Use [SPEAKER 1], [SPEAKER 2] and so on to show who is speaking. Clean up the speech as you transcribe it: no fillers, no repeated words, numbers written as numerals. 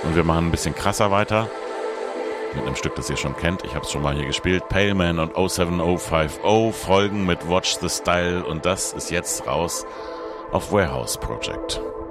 [SPEAKER 1] Und wir machen ein bisschen krasser weiter. Mit einem Stück, das ihr schon kennt. Ich habe es schon mal hier gespielt. Pale Man und 07050 folgen mit Watch the Style. Und das ist jetzt raus auf Warehouse Project.